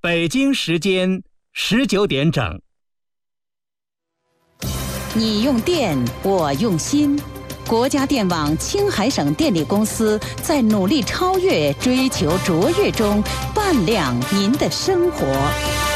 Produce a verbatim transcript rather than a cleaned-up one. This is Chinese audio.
北京时间十九点整。 你用电，我用心。国家电网青海省电力公司在努力超越、追求卓越中，伴亮您的生活。